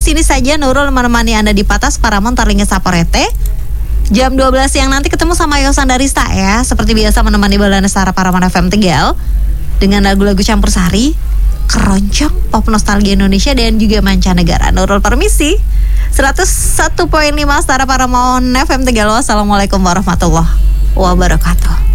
sini saja Nurul menemani Anda di Patas Paramount Tarlinga Saporete. Jam 12 siang nanti ketemu sama Yosan Darista ya. Seperti biasa menemani Balana Sara Paramount FM Tegal dengan lagu-lagu campur sari, keroncong, pop nostalgia Indonesia dan juga mancanegara. Nurul permisi. 101.5 Sara Paramount FM Tegal. Wassalamualaikum warahmatullahi wabarakatuh.